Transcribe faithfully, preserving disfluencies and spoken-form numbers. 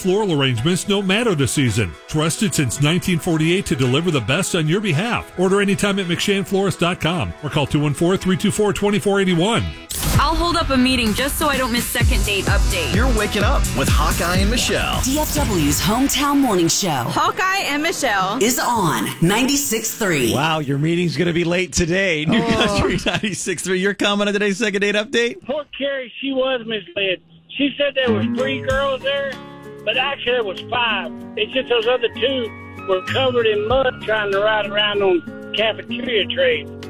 floral arrangements no matter the season. Trusted since nineteen forty-eight to deliver the best on your behalf. Order anytime at mcshane florist dot com or call two one four, three two four, two four eight one. I'll hold up a meeting just so I don't miss second date update. You're waking up with Hawkeye and Michelle. D F W's hometown morning show. Hawkeye and Michelle is on ninety-six point three. Wow, your meeting's going to be late today. New oh. Country ninety-six point three. Your comment on today's second date update? Poor Carrie, she was misled. She said there was three girls there, but actually there was five. It's just those other two were covered in mud trying to ride around on cafeteria trays.